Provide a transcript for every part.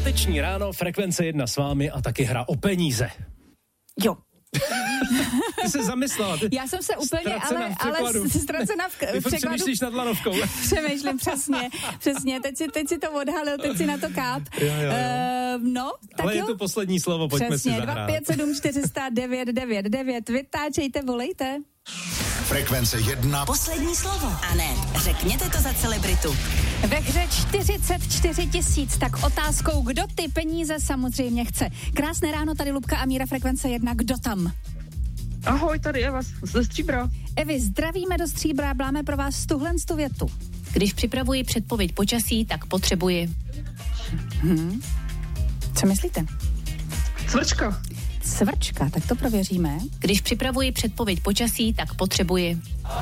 Páteční ráno, Frekvence 1 s vámi a taky hra o peníze. Jo. Ty se zamyslela. Já jsem se úplně, ale ztracena v překladu. Ty přemýšlíš nad lanovkou. Přemýšlím, přesně. Teď si to odhalil, teď si na to káp. Jo. No, tak ale jo. je to poslední slovo, pojďme přesně, si zahrát. 257 400 999. Vytáčejte, volejte. Frekvence 1. Poslední slovo. A ne, řekněte to za celebritu. Ve hře 44 000, tak otázkou, kdo ty peníze samozřejmě chce. Krásné ráno, tady Lubka a Míra, Frekvence 1, kdo tam? Ahoj, tady Eva ze Stříbra. Evi, zdravíme do Stříbra, máme pro vás tuhle větu. Když připravuji předpověď počasí, tak potřebuji... Co myslíte? Cvrčka, tak to prověříme. Když připravuji předpověď počasí, tak potřebuji...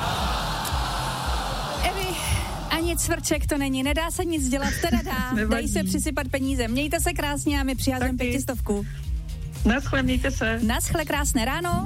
Evi, ani cvrček to není, nedá se nic dělat, teda dá. Dají se přisypat peníze. Mějte se krásně a my přiházím 500. Naschle, mějte se. Naschle, krásné ráno.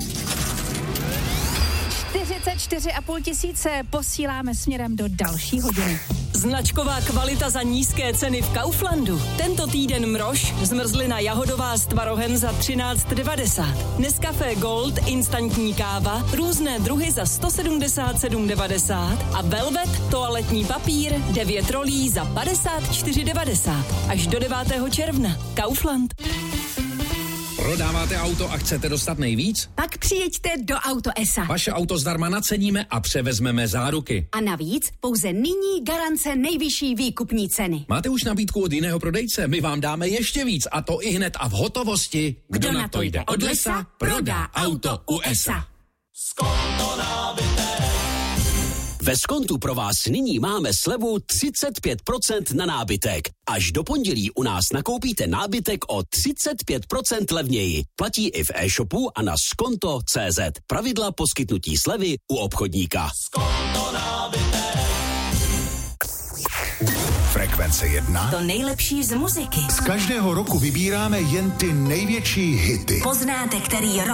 44 500 posíláme směrem do další hodiny. Značková kvalita za nízké ceny v Kauflandu. Tento týden mrož, zmrzlina jahodová s tvarohem za 13,90. Nescafé Gold, instantní káva, různé druhy za 177,90 a Velvet, toaletní papír, 9 rolí za 54,90. Až do 9. června. Kaufland. Prodáváte auto a chcete dostat nejvíc? Pak přijeďte do Auto S.A. Vaše auto zdarma naceníme a převezmeme záruky. A navíc pouze nyní garance nejvyšší výkupní ceny. Máte už nabídku od jiného prodejce? My vám dáme ještě víc a to i hned a v hotovosti. Kdo na to jde od lesa, prodá auto u S.A. Ve Skontu pro vás nyní máme slevu 35% na nábytek. Až do pondělí u nás nakoupíte nábytek o 35% levněji. Platí i v e-shopu a na skonto.cz. Pravidla poskytnutí slevy u obchodníka. Skonto nábytek. Frekvence 1. To nejlepší z muziky. Z každého roku vybíráme jen ty největší hity. Poznáte, který rok